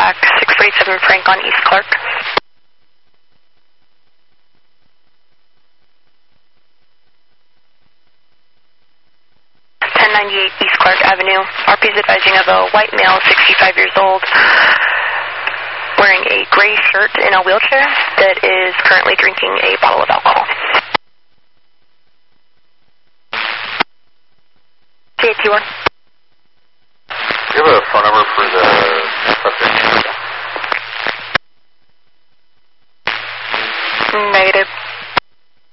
back 647 Frank on East Clark. 1098 East Clark Avenue. RP is advising of a white male, 65 years old, wearing a gray shirt in a wheelchair that is currently drinking a bottle of alcohol. CAT1. Do you have a phone number for the suspect? Negative.